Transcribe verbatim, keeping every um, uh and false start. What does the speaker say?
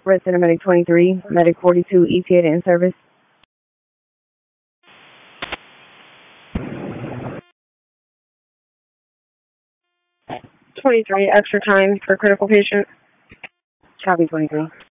Red Center Medic twenty-three, Medic forty-two, E T A to in service. twenty-three, extra time for critical patient. Copy twenty-three.